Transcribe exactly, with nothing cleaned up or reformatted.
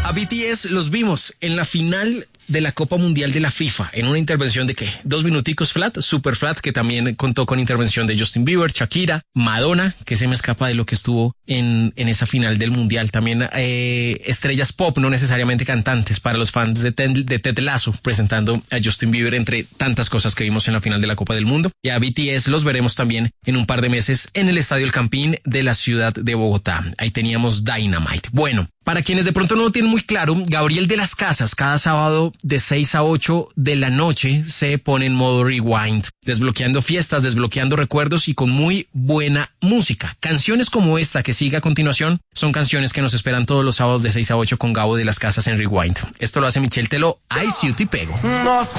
A B T S los vimos en la final de la Copa Mundial de la FIFA, en una intervención de ¿qué? Dos minuticos flat, super flat, que también contó con intervención de Justin Bieber, Shakira, Madonna, que se me escapa de lo que estuvo en, en esa final del Mundial. También eh, estrellas pop, no necesariamente cantantes, para los fans de Ted, de Ted Lasso, presentando a Justin Bieber, entre tantas cosas que vimos en la final de la Copa del Mundo. Y a B T S los veremos también en un par de meses en el Estadio El Campín de la ciudad de Bogotá. Ahí teníamos Dynamite. Bueno, para quienes de pronto no lo tienen muy claro, Gabriel de las Casas cada sábado de seis a ocho de la noche se pone en modo rewind, desbloqueando fiestas, desbloqueando recuerdos y con muy buena música. Canciones como esta que sigue a continuación son canciones que nos esperan todos los sábados de seis a ocho con Gabo de las Casas en rewind. Esto lo hace Michel Teló. Ay, si yo te pego. No sé